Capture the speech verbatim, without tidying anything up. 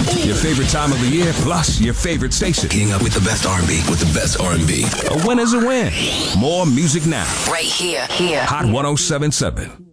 Your favorite time of the year, plus your favorite station. Keeping up with the best R and B, with the best R and B. A win is a win. More music now. Right here, here. Hot one oh seven point seven.